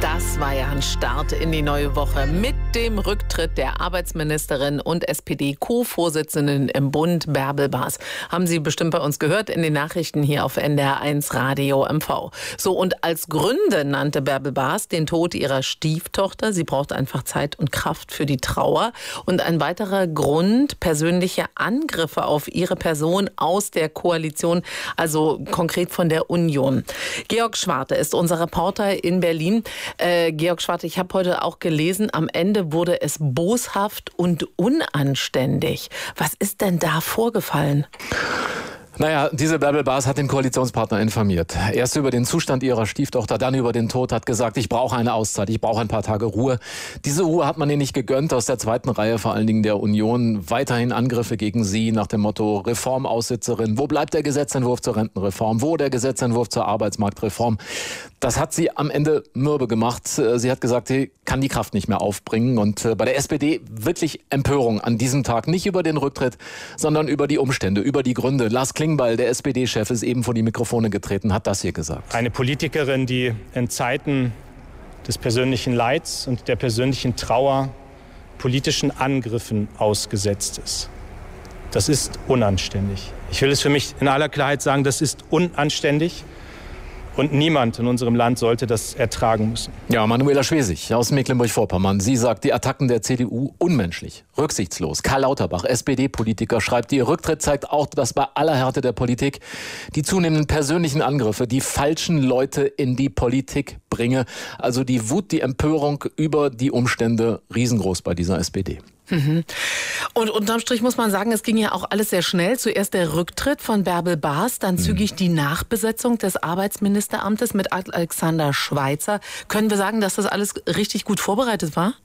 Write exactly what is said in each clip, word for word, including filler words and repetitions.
Das war ja ein Start in die neue Woche mit dem Rücktritt der Arbeitsministerin und S P D-Co-Vorsitzenden im Bund, Bärbel Baas. Haben Sie bestimmt bei uns gehört in den Nachrichten hier auf N D R eins Radio M V. So, und als Gründe nannte Bärbel Baas den Tod ihrer Stieftochter. Sie braucht einfach Zeit und Kraft für die Trauer. Und ein weiterer Grund, persönliche Angriffe auf ihre Person aus der Koalition, also konkret von der Union. Georg Schwarte ist unser Reporter in Berlin. Äh, Georg Schwarte, ich habe heute auch gelesen, am Ende wurde es boshaft und unanständig. Was ist denn da vorgefallen? Naja, diese Bärbel Baas hat den Koalitionspartner informiert. Erst über den Zustand ihrer Stieftochter, dann über den Tod, hat gesagt, ich brauche eine Auszeit, ich brauche ein paar Tage Ruhe. Diese Ruhe hat man ihr nicht gegönnt, aus der zweiten Reihe, vor allen Dingen der Union. Weiterhin Angriffe gegen sie nach dem Motto Reformaussitzerin. Wo bleibt der Gesetzentwurf zur Rentenreform? Wo der Gesetzentwurf zur Arbeitsmarktreform? Das hat sie am Ende mürbe gemacht. Sie hat gesagt, sie kann die Kraft nicht mehr aufbringen. Und bei der S P D wirklich Empörung an diesem Tag. Nicht über den Rücktritt, sondern über die Umstände, über die Gründe. Lars Klingbeil, der S P D-Chef, ist eben vor die Mikrofone getreten, hat das hier gesagt. Eine Politikerin, die in Zeiten des persönlichen Leids und der persönlichen Trauer politischen Angriffen ausgesetzt ist. Das ist unanständig. Ich will es für mich in aller Klarheit sagen, das ist unanständig. Und niemand in unserem Land sollte das ertragen müssen. Ja, Manuela Schwesig aus Mecklenburg-Vorpommern. Sie sagt, die Attacken der C D U unmenschlich, rücksichtslos. Karl Lauterbach, S P D-Politiker, schreibt, ihr Rücktritt zeigt auch, dass bei aller Härte der Politik die zunehmenden persönlichen Angriffe die falschen Leute in die Politik bringe. Also die Wut, die Empörung über die Umstände riesengroß bei dieser S P D. Mhm. Und unterm Strich muss man sagen, es ging ja auch alles sehr schnell. Zuerst der Rücktritt von Bärbel Baas, dann zügig die Nachbesetzung des Arbeitsministeramtes mit Alexander Schweitzer. Können wir sagen, dass das alles richtig gut vorbereitet war?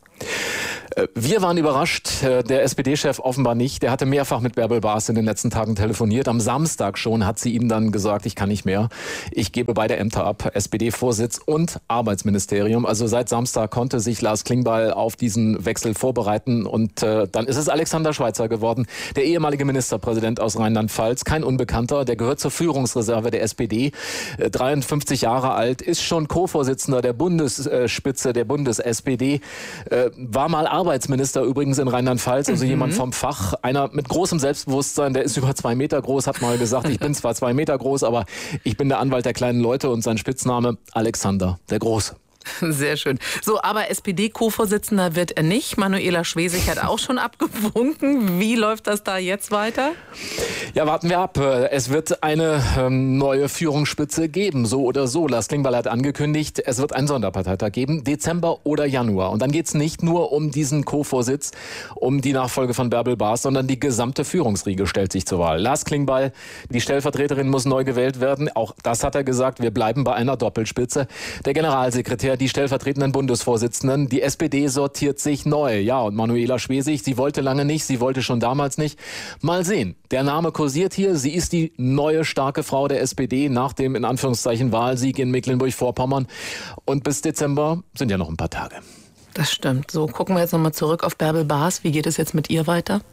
Wir waren überrascht, der S P D-Chef offenbar nicht. Der hatte mehrfach mit Bärbel Baas in den letzten Tagen telefoniert. Am Samstag schon hat sie ihm dann gesagt, ich kann nicht mehr. Ich gebe beide Ämter ab, S P D-Vorsitz und Arbeitsministerium. Also seit Samstag konnte sich Lars Klingbeil auf diesen Wechsel vorbereiten. Und äh, dann ist es Alexander Schweitzer geworden, der ehemalige Ministerpräsident aus Rheinland-Pfalz. Kein Unbekannter, der gehört zur Führungsreserve der S P D. Äh, dreiundfünfzig Jahre alt, ist schon Co-Vorsitzender der Bundesspitze der Bundes-S P D. Äh, war mal Arbeitsminister übrigens in Rheinland-Pfalz, also mhm. jemand vom Fach, einer mit großem Selbstbewusstsein, der ist über zwei Meter groß, hat mal gesagt, ich bin zwar zwei Meter groß, aber ich bin der Anwalt der kleinen Leute und sein Spitzname Alexander der Große. Sehr schön. So, aber S P D-Co-Vorsitzender wird er nicht. Manuela Schwesig hat auch schon abgewunken. Wie läuft das da jetzt weiter? Ja, warten wir ab. Es wird eine ähm, neue Führungsspitze geben, so oder so. Lars Klingbeil hat angekündigt, es wird einen Sonderparteitag geben, Dezember oder Januar. Und dann geht es nicht nur um diesen Co-Vorsitz, um die Nachfolge von Bärbel Baas, sondern die gesamte Führungsriege stellt sich zur Wahl. Lars Klingbeil, die Stellvertreterin muss neu gewählt werden. Auch das hat er gesagt, wir bleiben bei einer Doppelspitze. Der Generalsekretär, die stellvertretenden Bundesvorsitzenden. Die S P D sortiert sich neu. Ja, und Manuela Schwesig, sie wollte lange nicht, sie wollte schon damals nicht. Mal sehen. Der Name kursiert hier. Sie ist die neue starke Frau der S P D nach dem, in Anführungszeichen, Wahlsieg in Mecklenburg-Vorpommern. Und bis Dezember sind ja noch ein paar Tage. Das stimmt. So, gucken wir jetzt nochmal zurück auf Bärbel Baas. Wie geht es jetzt mit ihr weiter?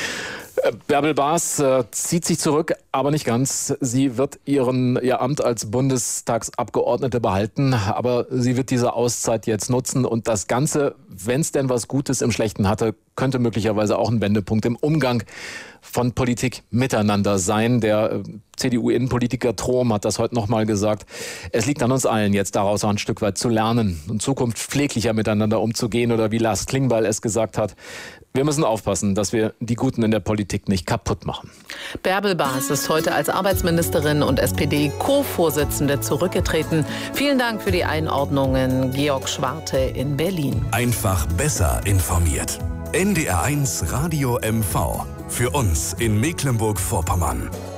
Bärbel Baas äh, zieht sich zurück, aber nicht ganz. Sie wird ihren, ihr Amt als Bundestagsabgeordnete behalten, aber sie wird diese Auszeit jetzt nutzen und das Ganze, wenn es denn was Gutes im Schlechten hatte, könnte möglicherweise auch ein Wendepunkt im Umgang von Politik miteinander sein. Der äh, C D U-Innenpolitiker Trom hat das heute nochmal gesagt. Es liegt an uns allen jetzt daraus auch ein Stück weit zu lernen, in Zukunft pfleglicher miteinander umzugehen oder wie Lars Klingbeil es gesagt hat. Wir müssen aufpassen, dass wir die Guten in der Politik nicht kaputt machen. Bärbel Baas ist heute als Arbeitsministerin und S P D-Co-Vorsitzende zurückgetreten. Vielen Dank für die Einordnungen, Georg Schwarte in Berlin. Einfach besser informiert. N D R eins Radio M V. Für uns in Mecklenburg-Vorpommern.